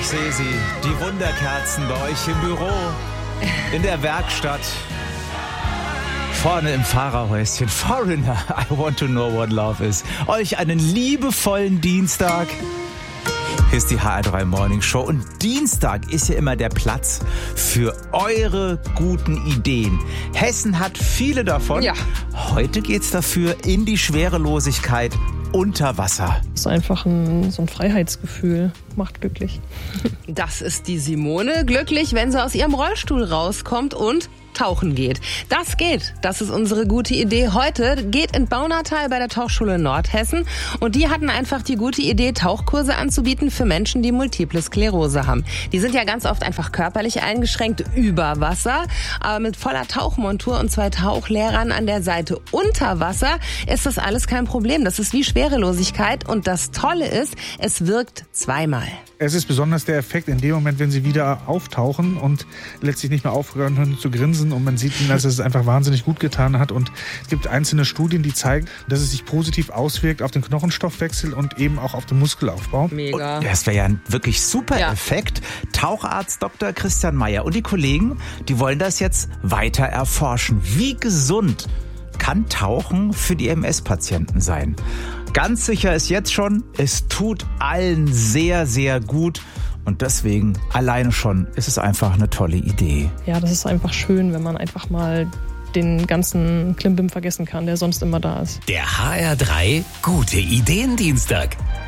ich sehe sie. Die Wunderkerzen bei euch im Büro, in der Werkstatt, vorne im Fahrerhäuschen. Foreigner, I want to know what love is. Euch einen liebevollen Dienstag. Hier ist die HR3 Morning Show und Dienstag ist ja immer der Platz für eure guten Ideen. Hessen hat viele davon. Ja. Heute geht's dafür in die Schwerelosigkeit unter Wasser. Das ist einfach so ein Freiheitsgefühl. Macht glücklich. Das ist die Simone. Glücklich, wenn sie aus ihrem Rollstuhl rauskommt und tauchen geht. Das geht. Das ist unsere gute Idee heute. Geht in Baunatal bei der Tauchschule Nordhessen. Und die hatten einfach die gute Idee, Tauchkurse anzubieten für Menschen, die Multiple Sklerose haben. Die sind ja ganz oft einfach körperlich eingeschränkt über Wasser. Aber mit voller Tauchmontur und 2 Tauchlehrern an der Seite unter Wasser ist das alles kein Problem. Das ist wie Schwerelosigkeit. Und das Tolle ist, es wirkt zweimal. Es ist besonders der Effekt in dem Moment, wenn sie wieder auftauchen und letztlich nicht mehr aufhören können zu grinsen und man sieht ihnen, dass es einfach wahnsinnig gut getan hat. Und es gibt einzelne Studien, die zeigen, dass es sich positiv auswirkt auf den Knochenstoffwechsel und eben auch auf den Muskelaufbau. Mega. Und das wäre ja ein wirklich super Effekt. Taucharzt Dr. Christian Meyer und die Kollegen, die wollen das jetzt weiter erforschen. Wie gesund kann Tauchen für die MS-Patienten sein? Ganz sicher ist jetzt schon, es tut allen sehr, sehr gut. Und deswegen alleine schon ist es einfach eine tolle Idee. Ja, das ist einfach schön, wenn man einfach mal den ganzen Klimbim vergessen kann, der sonst immer da ist. Der HR3 Gute Ideen Dienstag.